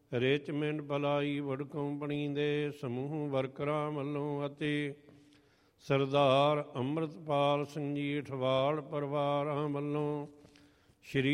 ਰਿਚਮੈਂਟ ਭਲਾਈ wood company ਦੇ ਸਮੂਹ ਵਰਕਰਾਂ ਵੱਲੋਂ ਅਤੇ ਸਰਦਾਰ ਅੰਮ੍ਰਿਤਪਾਲ ਸਿੰਘ ਜੀ ਅਠਵਾਲ ਪਰਿਵਾਰਾਂ ਵੱਲੋਂ ਸ਼੍ਰੀ